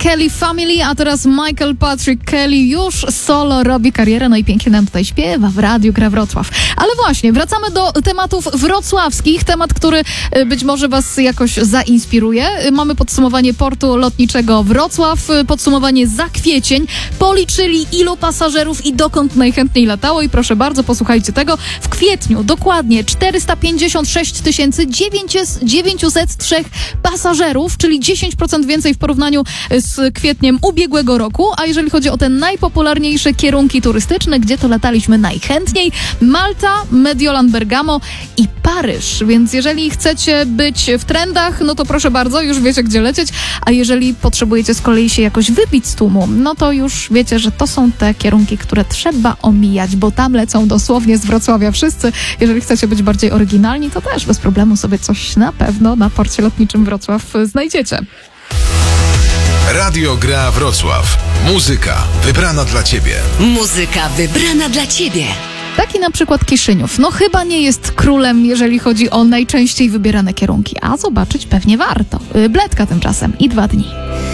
Kelly Family, a teraz Michael Patrick Kelly już solo robi karierę, no i pięknie nam tutaj śpiewa w Radiu Gra Wrocław. Ale właśnie, wracamy do tematów wrocławskich, temat, który być może was jakoś zainspiruje. Mamy podsumowanie portu lotniczego Wrocław, podsumowanie za kwiecień, policzyli ilu pasażerów i dokąd najchętniej latało i proszę bardzo, posłuchajcie tego. W kwietniu dokładnie 456 903 pasażerów, czyli 10% więcej w porównaniu z kwietniem ubiegłego roku, a jeżeli chodzi o te najpopularniejsze kierunki turystyczne, gdzie to lataliśmy najchętniej, Malta, Mediolan, Bergamo i Paryż, więc jeżeli chcecie być w trendach, no to proszę bardzo, już wiecie gdzie lecieć, a jeżeli potrzebujecie z kolei się jakoś wybić z tłumu, no to już wiecie, że to są te kierunki, które trzeba omijać, bo tam lecą dosłownie z Wrocławia wszyscy. Jeżeli chcecie być bardziej oryginalni, to też bez problemu sobie coś na pewno na porcie lotniczym Wrocław znajdziecie. Radio Gra Wrocław. Muzyka wybrana dla Ciebie. Muzyka wybrana dla Ciebie. Taki na przykład Kiszyniów. No chyba nie jest królem, jeżeli chodzi o najczęściej wybierane kierunki, a zobaczyć pewnie warto. Bledka tymczasem i 2 dni.